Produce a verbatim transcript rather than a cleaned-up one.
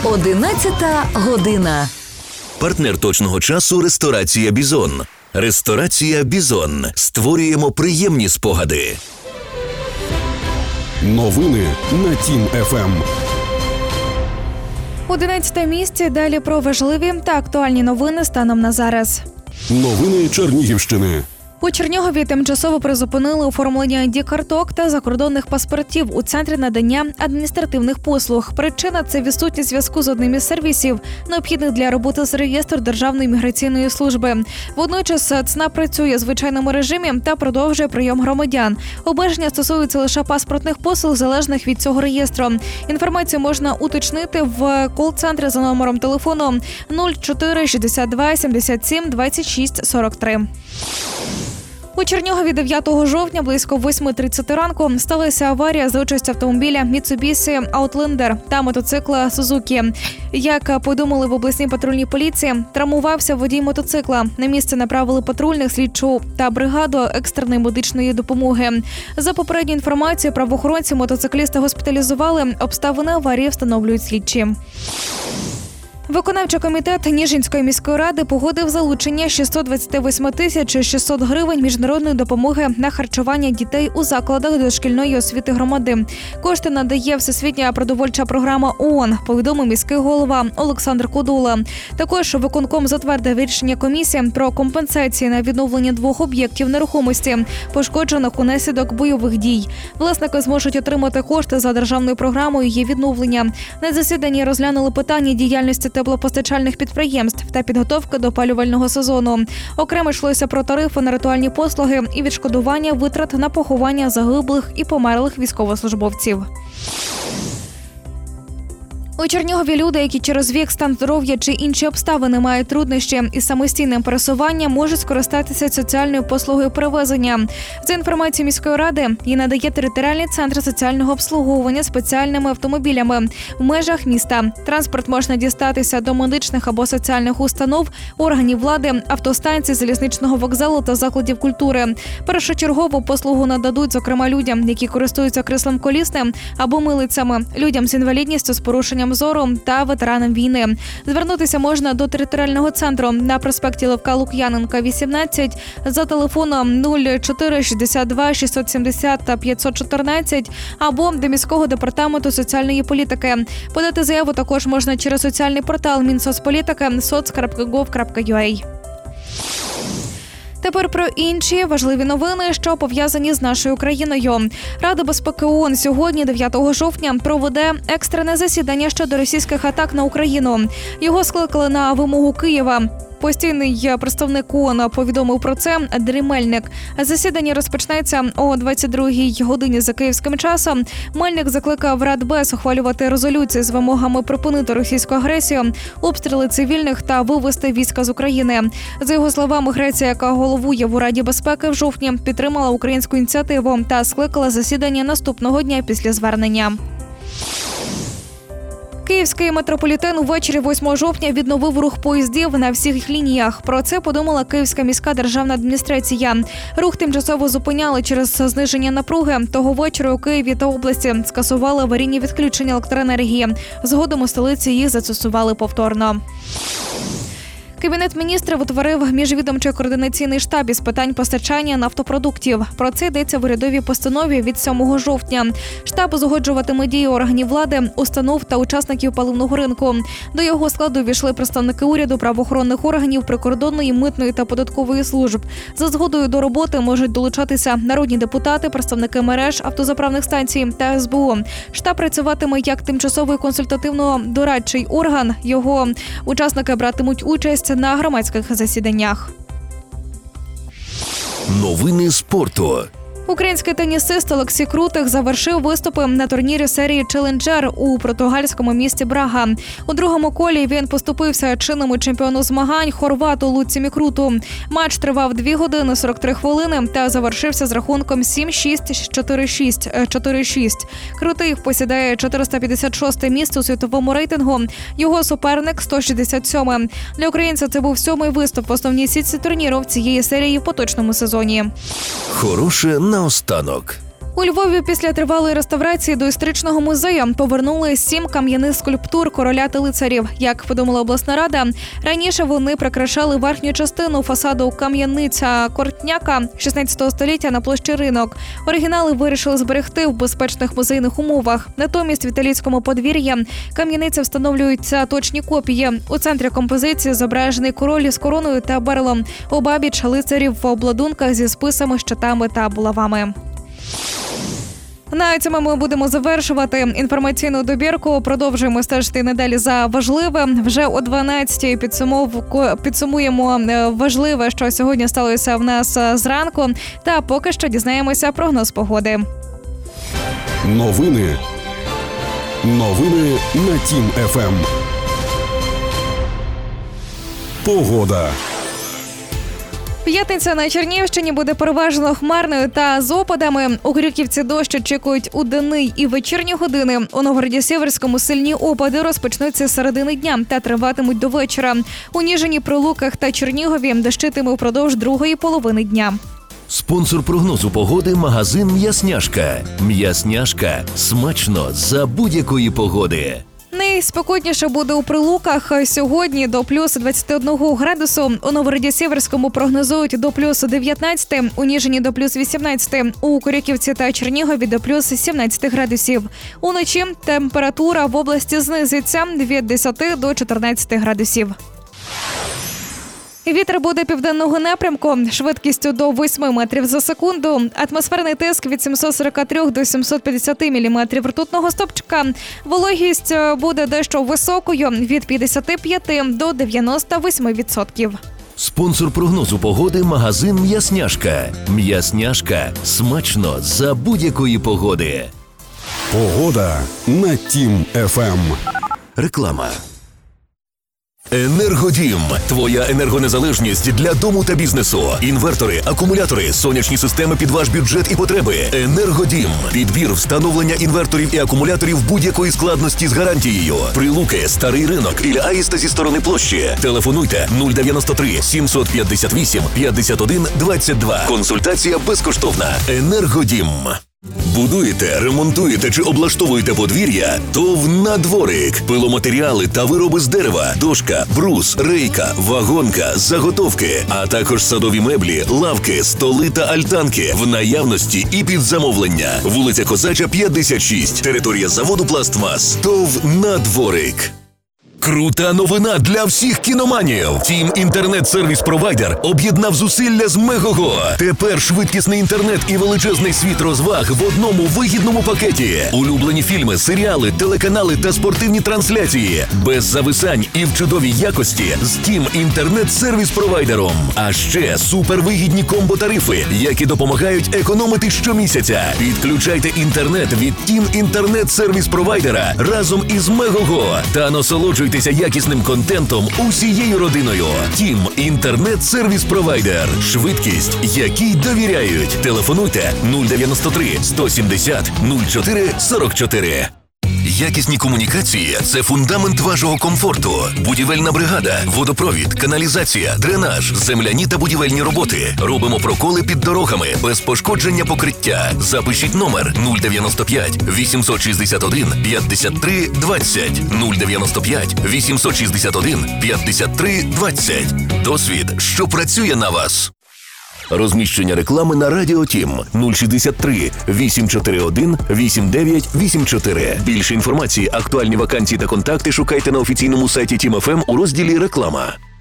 Одинадцята година. Партнер точного часу – ресторація «Бізон». Ресторація «Бізон». Створюємо приємні спогади. Новини на Тім еф ем. Одинадцяте місце. Далі про важливі та актуальні новини станом на зараз. Новини Чернігівщини. У Чернігові тимчасово призупинили оформлення ай ді-карток та закордонних паспортів у центрі надання адміністративних послуг. Причина – це відсутність зв'язку з одним із сервісів, необхідних для роботи з реєстру Державної міграційної служби. Водночас ЦНАП працює в звичайному режимі та продовжує прийом громадян. Обмеження стосуються лише паспортних послуг, залежних від цього реєстру. Інформацію можна уточнити в кол-центрі за номером телефону нуль чотири шістдесят два сімдесят сім двадцять шість сорок три. У Чернігові дев'ятого жовтня близько восьми тридцяти ранку сталася аварія за участю автомобіля Mitsubishi Outlander та мотоцикла Suzuki. Як повідомили в обласній патрульній поліції, травмувався водій мотоцикла. На місце направили патрульних, слідчу та бригаду екстреної медичної допомоги. За попередньою інформацією, правоохоронці мотоцикліста госпіталізували. Обставини аварії встановлюють слідчі. Виконавчий комітет Ніжинської міської ради погодив залучення шістсот двадцять вісім тисяч шістсот гривень міжнародної допомоги на харчування дітей у закладах дошкільної освіти громади. Кошти надає Всесвітня продовольча програма ООН, повідомив міський голова Олександр Кодола. Також виконком затвердив рішення комісії про компенсації на відновлення двох об'єктів нерухомості, пошкоджених унаслідок бойових дій. Власники зможуть отримати кошти за державною програмою її відновлення. На засіданні розглянули питання діяльності теплопостачальних підприємств та підготовки до опалювального сезону. Окремо йшлося про тарифи на ритуальні послуги і відшкодування витрат на поховання загиблих і померлих військовослужбовців. У Чернігові люди, які через вік, стан здоров'я чи інші обставини мають труднощі із самостійним пересуванням, можуть скористатися соціальною послугою перевезення. За інформацією міської ради, її надає територіальний центр соціального обслуговування спеціальними автомобілями в межах міста. Транспорт можна дістатися до медичних або соціальних установ, органів влади, автостанцій, залізничного вокзалу та закладів культури. Першочергову послугу нададуть, зокрема, людям, які користуються кріслом колісним або милицями, людям з інвалідністю з порушенням зору та ветеранам війни. Звернутися можна до територіального центру на проспекті Левка Лук'яненка, вісімнадцять, за телефоном нуль чотири шістдесят два шістсот сімдесят п'ятсот чотирнадцять або до міського департаменту соціальної політики. Подати заяву також можна через соціальний портал Мінсоцполітики соц крапка гов крапка ю а. Тепер про інші важливі новини, що пов'язані з нашою країною. Рада безпеки ООН сьогодні, дев'ятого жовтня, проведе екстрене засідання щодо російських атак на Україну. Його скликали на вимогу Києва. Постійний представник ООН повідомив про це Андрій Мельник. Засідання розпочнеться о двадцять другій годині за київським часом. Мельник закликав Радбез ухвалювати резолюції з вимогами припинити російську агресію, обстріли цивільних та вивести війська з України. За його словами, Греція, яка головує в Раді безпеки в жовтні, підтримала українську ініціативу та скликала засідання наступного дня після звернення. Київський метрополітен увечері восьмого жовтня відновив рух поїздів на всіх лініях. Про це подумала Київська міська державна адміністрація. Рух тимчасово зупиняли через зниження напруги. Того вечора у Києві та області скасували аварійні відключення електроенергії. Згодом у столиці їх застосували повторно. Кабінет міністрів утворив міжвідомчий координаційний штаб із питань постачання нафтопродуктів. Про це йдеться в урядовій постанові від сьомого жовтня. Штаб узгоджуватиме дії органів влади, установ та учасників паливного ринку. До його складу ввійшли представники уряду, правоохоронних органів, прикордонної, митної та податкової служб. За згодою до роботи можуть долучатися народні депутати, представники мереж, автозаправних станцій та ес бе у. Штаб працюватиме як тимчасовий консультативно-дорадчий орган. Його учасники братимуть участь на громадських засіданнях. Новини спорту. Український тенісист Олексій Крутих завершив виступи на турнірі серії «Челенджер» у португальському місті Брага. У другому колі він поступився чинному чемпіону змагань хорвату Луці Мікруту. Матч тривав дві години сорок три хвилини та завершився з рахунком сім шість, чотири шість, чотири шість. Крутих посідає чотириста п'ятдесят шосте місце у світовому рейтингу. Його суперник – сто шістдесят сьоме. Для українця це був сьомий виступ в основній сітці турніру в цієї серії в поточному сезоні. Хороше наостанок. У Львові після тривалої реставрації до історичного музею повернули сім кам'яних скульптур короля та лицарів. Як повідомила обласна рада, раніше вони прикрашали верхню частину фасаду кам'яниця Кортняка шістнадцятого століття на площі Ринок. Оригінали вирішили зберегти в безпечних музейних умовах. Натомість в італійському подвір'ї кам'яниці встановлюються точні копії. У центрі композиції зображений король з короною та берлом. Обабіч лицарів в обладунках зі списами, щитами та булавами. На цьому ми будемо завершувати інформаційну добірку. Продовжуємо стежити надалі за важливе. Вже о дванадцятій підсумуємо важливе, що сьогодні сталося в нас зранку. Та поки що дізнаємося прогноз погоди. Новини. Новини на Тім еф ем. Погода. П'ятниця на Чернігівщині буде переважно хмарною та з опадами. У Крюківці дощ очікують у денний і вечірні години. У Новгороді-Сіверському сильні опади розпочнуться з середини дня та триватимуть до вечора. У Ніжині, Прилуках та Чернігові дощитиме впродовж другої половини дня. Спонсор прогнозу погоди – магазин «М'ясняшка». «М'ясняшка» – смачно за будь-якої погоди. Найспекотніше буде у Прилуках сьогодні до плюс двадцяти одного градусу. У Новгороді-Сіверському прогнозують до плюс дев'ятнадцяти, у Ніжині до плюс вісімнадцяти, у Корюківці та Чернігові до плюс сімнадцяти градусів. Уночі температура в області знизиться від десяти до чотирнадцяти градусів. Вітер буде південного напрямку швидкістю до восьми метрів за секунду. Атмосферний тиск від сімсот сорок три до сімсот п'ятдесят міліметрів ртутного стовпчика. Вологість буде дещо високою від п'ятдесят п'ять до дев'яноста восьми відсотків. Спонсор прогнозу погоди – магазин «М'ясняшка». «М'ясняшка» – смачно за будь-якої погоди. Погода на Тім еф ем. Реклама. Енергодім – твоя енергонезалежність для дому та бізнесу. Інвертори, акумулятори, сонячні системи під ваш бюджет і потреби. Енергодім – підбір, встановлення інверторів і акумуляторів будь-якої складності з гарантією. Прилуки, Старий Ринок, Ілля Аїста зі сторони площі. Телефонуйте нуль дев'яносто три сімсот п'ятдесят вісім п'ятдесят один двадцять два. Консультація безкоштовна. Енергодім. Будуєте, ремонтуєте чи облаштовуєте подвір'я? ТОВ «Надворик». Пиломатеріали та вироби з дерева, дошка, брус, рейка, вагонка, заготовки, а також садові меблі, лавки, столи та альтанки в наявності і під замовлення. Вулиця Козача, п'ятдесят шість. Територія заводу «Пластмас». ТОВ «Надворик». Крута новина для всіх кіноманів. Тім інтернет-сервіс-провайдер об'єднав зусилля з Мегого. Тепер швидкісний інтернет і величезний світ розваг в одному вигідному пакеті. Улюблені фільми, серіали, телеканали та спортивні трансляції. Без зависань і в чудовій якості з Тім інтернет-сервіс-провайдером. А ще супервигідні комбо-тарифи, які допомагають економити щомісяця. Підключайте інтернет від Тім інтернет-сервіс-провайдера разом із Мегого та насолоджуйтесь якісним контентом усією родиною. Тім інтернет-сервіс-провайдер. Швидкість, якій довіряють. Телефонуйте нуль дев'яносто три сто сімдесят нуль чотири сорок чотири. Якісні комунікації – це фундамент вашого комфорту. Будівельна бригада, водопровід, каналізація, дренаж, земляні та будівельні роботи. Робимо проколи під дорогами без пошкодження покриття. Запишіть номер нуль дев'яносто п'ять вісімсот шістдесят один п'ятдесят три двадцять. нуль дев'яносто п'ять вісімсот шістдесят один п'ятдесят три двадцять. Досвід, що працює на вас. Розміщення реклами на Радіо Тім нуль шістдесят три вісімсот чотирювати один вісімдесят дев'ять вісімдесят чотири. Більше інформації, актуальні вакансії та контакти шукайте на офіційному сайті Тім еф ем у розділі «Реклама».